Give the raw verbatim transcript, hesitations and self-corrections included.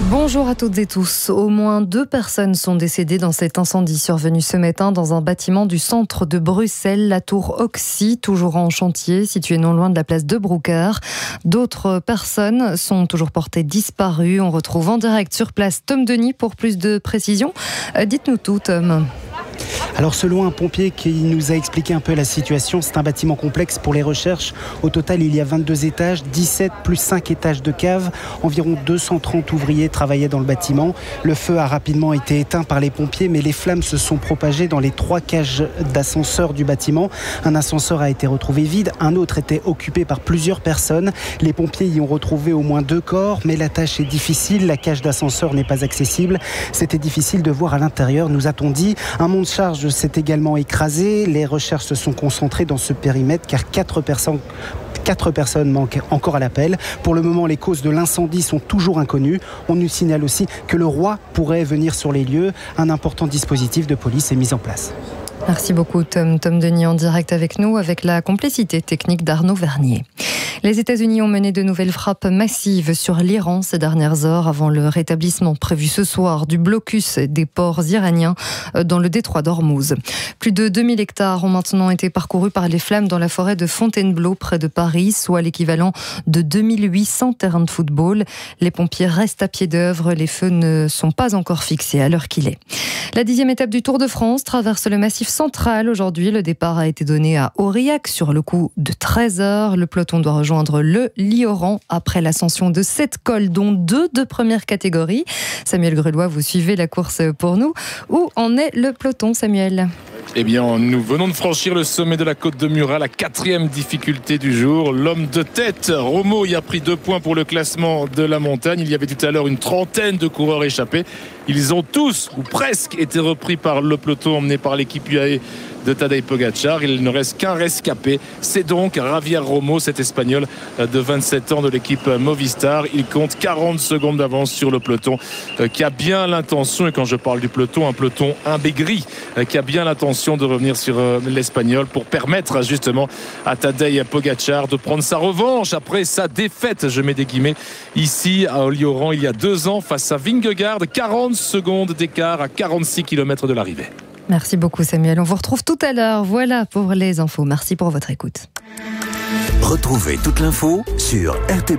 Bonjour à toutes et tous. Au moins deux personnes sont décédées dans cet incendie survenu ce matin dans un bâtiment du centre de Bruxelles, la tour Oxy, toujours en chantier, située non loin de la place de Brouckère. D'autres personnes sont toujours portées disparues. On retrouve en direct sur place Tom Denis pour plus de précisions. Dites-nous tout, Tom. Alors selon un pompier qui nous a expliqué un peu la situation, c'est un bâtiment complexe pour les recherches. Au total, il y a vingt-deux étages, dix-sept plus cinq étages de cave. Environ deux cent trente ouvriers travaillaient dans le bâtiment. Le feu a rapidement été éteint par les pompiers, mais les flammes se sont propagées dans les trois cages d'ascenseur du bâtiment. Un ascenseur a été retrouvé vide, un autre était occupé par plusieurs personnes. Les pompiers y ont retrouvé au moins deux corps, mais la tâche est difficile. La cage d'ascenseur n'est pas accessible. C'était difficile de voir à l'intérieur, nous a-t-on dit. Un monte charge s'est également écrasé. Les recherches se sont concentrées dans ce périmètre car quatre personnes Quatre personnes manquent encore à l'appel. Pour le moment, les causes de l'incendie sont toujours inconnues. On nous signale aussi que le roi pourrait venir sur les lieux. Un important dispositif de police est mis en place. Merci beaucoup Tom. Tom Denis en direct avec nous avec la complicité technique d'Arnaud Vernier. Les États-Unis ont mené de nouvelles frappes massives sur l'Iran ces dernières heures avant le rétablissement prévu ce soir du blocus des ports iraniens dans le détroit d'Ormuz. Plus de deux mille hectares ont maintenant été parcourus par les flammes dans la forêt de Fontainebleau près de Paris, soit l'équivalent de deux mille huit cents terrains de football. Les pompiers restent à pied d'œuvre, les feux ne sont pas encore fixés à l'heure qu'il est. La dixième étape du Tour de France traverse le Massif central aujourd'hui. Le départ a été donné à Aurillac sur le coup de treize heures. Le peloton doit rejoindre le Lioran après l'ascension de sept cols, dont deux de première catégorie. Samuel Grelois, vous suivez la course pour nous. Où en est le peloton, Samuel ? Eh bien, nous venons de franchir le sommet de la côte de Murat, la quatrième difficulté du jour. L'homme de tête, Romo, y a pris deux points pour le classement de la montagne. Il y avait tout à l'heure une trentaine de coureurs échappés. Ils ont tous, ou presque, été repris par le peloton emmené par l'équipe U A E de Tadej Pogacar. Il ne reste qu'un rescapé. C'est donc Javier Romo, cet Espagnol de vingt-sept ans de l'équipe Movistar. Il compte quarante secondes d'avance sur le peloton qui a bien l'intention, et quand je parle du peloton, un peloton imbégri, qui a bien l'intention de revenir sur l'Espagnol pour permettre justement à Tadej Pogacar de prendre sa revanche après sa défaite, je mets des guillemets, ici à Lioran il y a deux ans face à Vingegaard. quarante secondes d'écart à quarante-six kilomètres de l'arrivée. Merci beaucoup Samuel, on vous retrouve tout à l'heure. Voilà pour les infos, merci pour votre écoute. Retrouvez toute l'info sur R T B.